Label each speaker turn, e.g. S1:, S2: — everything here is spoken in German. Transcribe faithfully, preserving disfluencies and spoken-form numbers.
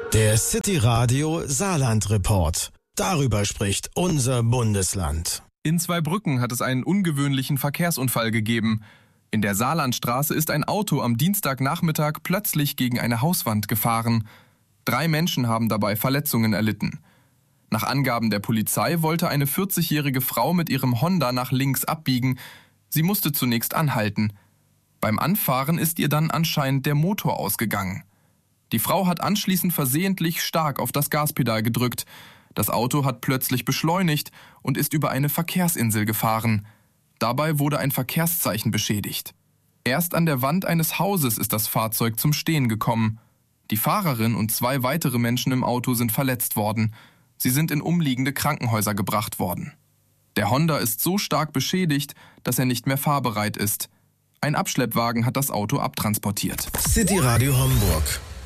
S1: Der City Radio Saarland Report. Darüber spricht unser Bundesland.
S2: In Zweibrücken hat es einen ungewöhnlichen Verkehrsunfall gegeben. In der Saarlandstraße ist ein Auto am Dienstagnachmittag plötzlich gegen eine Hauswand gefahren. Drei Menschen haben dabei Verletzungen erlitten. Nach Angaben der Polizei wollte eine vierzigjährige Frau mit ihrem Honda nach links abbiegen. Sie musste zunächst anhalten. Beim Anfahren ist ihr dann anscheinend der Motor ausgegangen. Die Frau hat anschließend versehentlich stark auf das Gaspedal gedrückt. Das Auto hat plötzlich beschleunigt und ist über eine Verkehrsinsel gefahren. Dabei wurde ein Verkehrszeichen beschädigt. Erst an der Wand eines Hauses ist das Fahrzeug zum Stehen gekommen. Die Fahrerin und zwei weitere Menschen im Auto sind verletzt worden. Sie sind in umliegende Krankenhäuser gebracht worden. Der Honda ist so stark beschädigt, dass er nicht mehr fahrbereit ist. Ein Abschleppwagen hat das Auto abtransportiert.
S1: City Radio Hamburg.